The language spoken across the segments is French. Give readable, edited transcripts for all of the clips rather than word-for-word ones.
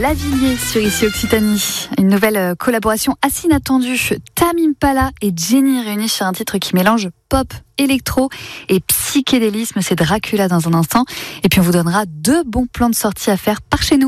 Lavilliers sur Ici Occitanie. Une nouvelle collaboration assez inattendue. Tame Impala et Jenny réunis sur un titre qui mélange pop, électro et psychédélisme. C'est Dracula dans un instant. Et puis on vous donnera 2 bons plans de sortie à faire par chez nous.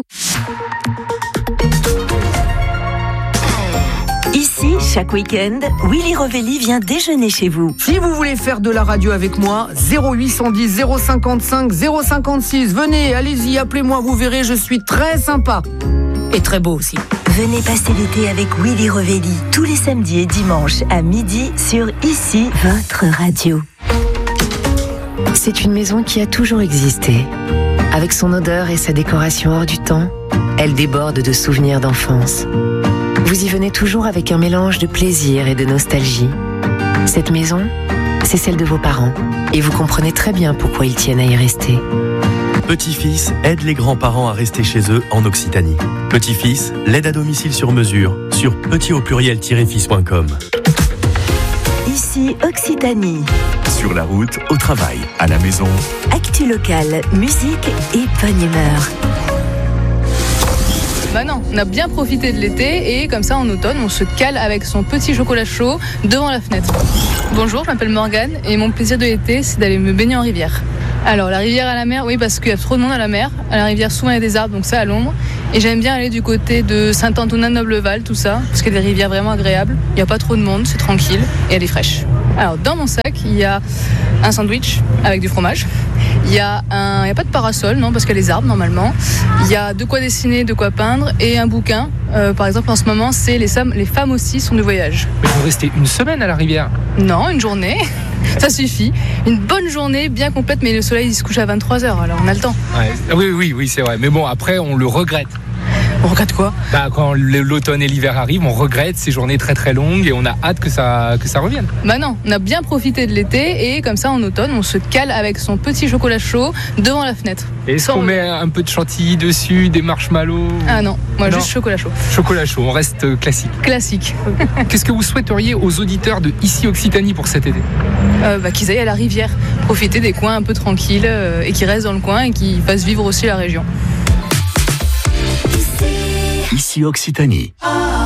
Ici, chaque week-end, Willy Rovelli vient déjeuner chez vous. Si vous voulez faire de la radio avec moi, 0810 055 056. Venez, allez-y, appelez-moi, vous verrez, je suis très sympa. Et très beau aussi. Venez passer l'été avec Willy Rovelli, tous les samedis et dimanches à midi sur Ici, votre radio. C'est une maison qui a toujours existé. Avec son odeur et sa décoration hors du temps, elle déborde de souvenirs d'enfance. Vous y venez toujours avec un mélange de plaisir et de nostalgie. Cette maison, c'est celle de vos parents. Et vous comprenez très bien pourquoi ils tiennent à y rester. Petit-fils aide les grands-parents à rester chez eux en Occitanie. Petit-fils, l'aide à domicile sur mesure sur petit-fils.com. Ici Occitanie. Sur la route, au travail, à la maison. Actu locale, musique et bonne humeur. Bah non, on a bien profité de l'été et comme ça en automne on se cale avec son petit chocolat chaud devant la fenêtre. Bonjour, je m'appelle Morgane et mon plaisir de l'été c'est d'aller me baigner en rivière. Alors la rivière à la mer, oui parce qu'il y a trop de monde à la mer. À la rivière souvent il y a des arbres donc ça à l'ombre. Et j'aime bien aller du côté de Saint-Antonin-Nobleval, tout ça, parce qu'il y a des rivières vraiment agréables. Il n'y a pas trop de monde, c'est tranquille et elle est fraîche. Alors dans mon sac il y a un sandwich avec du fromage. Il n'y a pas de parasol, non, parce qu'il y a les arbres normalement. Il y a de quoi dessiner, de quoi peindre et un bouquin. Par exemple, en ce moment, c'est les femmes aussi sont de voyage. Mais vous restez une semaine à la rivière? Non, une journée. Ça suffit. Une bonne journée bien complète, mais le soleil il se couche à 23h, alors on a le temps. Ouais. Oui, c'est vrai. Mais bon, après, on le regrette. On regrette quoi? Quand l'automne et l'hiver arrivent, on regrette ces journées très très longues et on a hâte que ça revienne. Bah non, on a bien profité de l'été et comme ça en automne, on se cale avec son petit chocolat chaud devant la fenêtre. Est-ce qu'on met un peu de chantilly dessus, des marshmallows? Ah non, juste chocolat chaud. Chocolat chaud, on reste classique. Classique. Qu'est-ce que vous souhaiteriez aux auditeurs de Ici Occitanie pour cet été? Qu'ils aillent à la rivière, profiter des coins un peu tranquilles et qu'ils restent dans le coin et qu'ils fassent vivre aussi la région. Ici Occitanie.